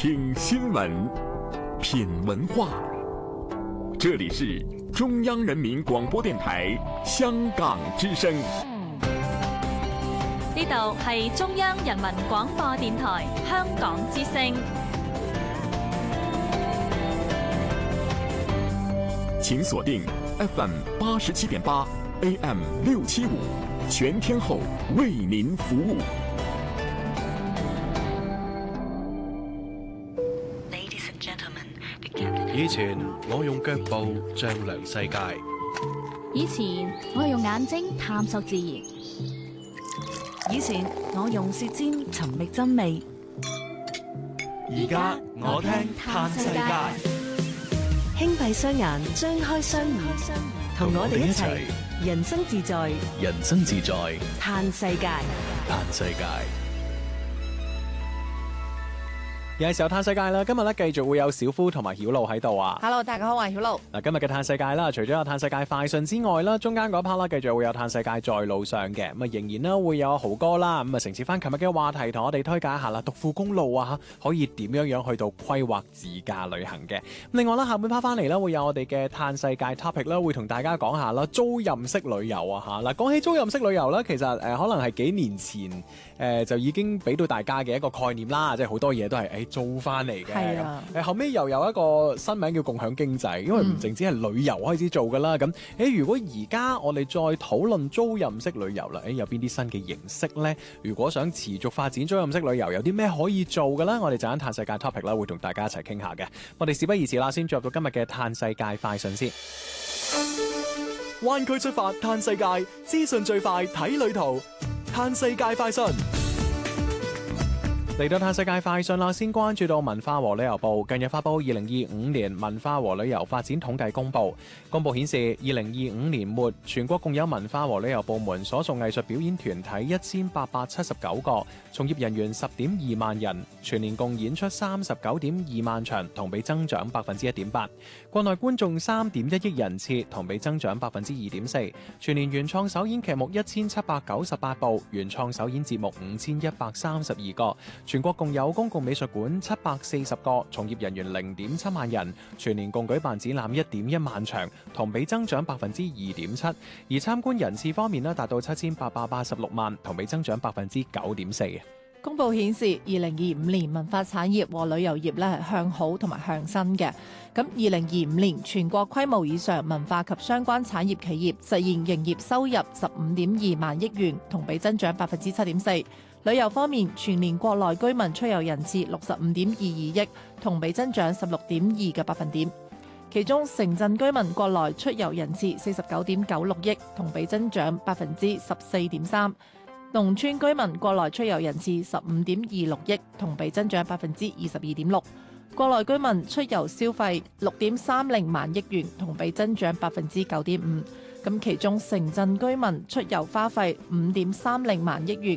听新闻，品文化。这里是中央人民廣播電台香港之聲。 呢度係中央人民廣播電台香港之聲。 請鎖定 FM 87.8 AM 675，全天候為您服務。 以前我用腳步丈量世界， 以前我用眼睛探索自然， 以前我用舌尖尋覓真味， 而家我聽嘆世界。 輕閉雙眼，張開雙耳，同我哋一齊人生自在， 人生自在， 嘆世界， 嘆世界。 有時候嘆世界啦，今日咧繼續會有小夫同埋曉露喺度啊。 Hello， 大家好，我係曉露。 嗱，今日嘅嘆世界啦，除咗有嘆世界快訊之外啦，中間嗰 part 啦，繼續會有嘆世界在路上嘅，咁啊仍然啦會有豪哥啦，咁啊承接翻琴日嘅話題，同我哋推介一下啦，獨富公路啊，可以點樣去到規劃自駕旅行嘅。另外啦，下半 part 翻嚟啦，會有我哋嘅嘆世界 topic 啦，會同大家講下啦，租賃式旅遊啊吓。嗱，講起租賃式旅遊啦，其實可能係幾年前就已經俾到大家嘅一個概念啦，即係好多嘢都係租翻嚟。係啊，後尾又有一個新名叫共享經濟，因為唔淨止係旅遊開始做噶啦。咁如果而家我哋再討論租賃式旅遊啦，有邊啲新嘅形式呢？如果想持續發展租賃式旅遊，有啲咩可以做嘅呢？我哋陣間嘆世界 topic 啦，會同大家一齊傾下嘅。我哋事不宜遲啦，先進入到今日嘅嘆世界快訊先。 灣區出發嘆世界，資訊最快睇旅途，嘆世界快訊。 嚟到嘆世界快訊啦，先關注到文化和旅遊部近日發布2025年文化和旅遊發展統計公佈。公佈顯示，2025年末全國共有文化和旅遊部門所屬藝術表演團體1879個，從業人員10.2萬人，全年共演出39.2萬場，同比增長1.8%。國內觀眾3.1億人次，同比增長2.4%。全年原創首演劇目1798部，原創首演節目5132個。全國共有公共美術館740個，從業人員0.7萬人，全年共舉辦展覽1.1萬場，同比增長2.7%。而參觀人次方面呢，達到7886萬，同比增長9.4%。 公佈顯示，2025年文化產業和旅遊業咧係向好同埋向新嘅。咁2025年全國規模以上文化及相關產業企業實現營業收入15.2萬億元，同比增長7.4%。旅遊方面，全年國內居民出遊人次65.22億，同比增長16.2%。其中城鎮居民國內出遊人次49.96億，同比增長14.3%。農村居民國內出遊人次15.26億，同比增長22.6%。國內居民出遊消費6.30萬億元，同比增長9.5%。咁其中城鎮居民出遊花費5.30萬億元。